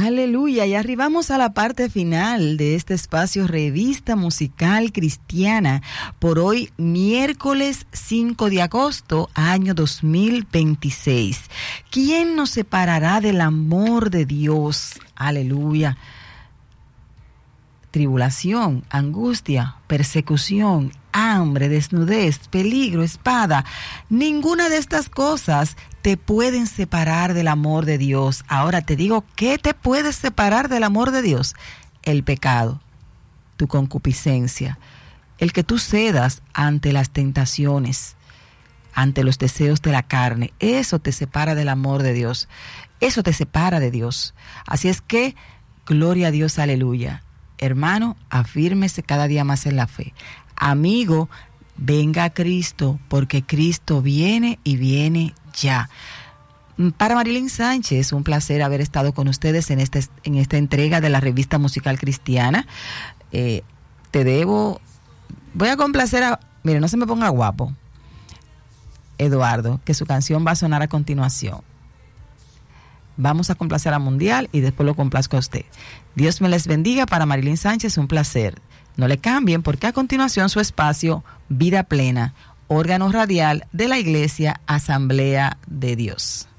Aleluya, y arribamos a la parte final de este espacio Revista Musical Cristiana por hoy, miércoles 5 de agosto, año 2026. ¿Quién nos separará del amor de Dios? Aleluya. Tribulación, angustia, persecución, hambre, desnudez, peligro, espada. Ninguna de estas cosas te pueden separar del amor de Dios. Ahora te digo, ¿qué te puede separar del amor de Dios? El pecado, tu concupiscencia, el que tú cedas ante las tentaciones, ante los deseos de la carne. Eso te separa del amor de Dios. Eso te separa de Dios. Así es que, gloria a Dios, aleluya. Hermano, afírmese cada día más en la fe. Amigo, venga a Cristo, porque Cristo viene y viene ya. Para Marilyn Sánchez, un placer haber estado con ustedes en esta entrega de la Revista Musical Cristiana. Voy a complacer mire, no se me ponga guapo, Eduardo, que su canción va a sonar a continuación. Vamos a complacer a Mundial y después lo complazco a usted. Dios me les bendiga. Para Marilyn Sánchez, un placer. No le cambien, porque a continuación su espacio Vida Plena, órgano radial de la Iglesia Asamblea de Dios.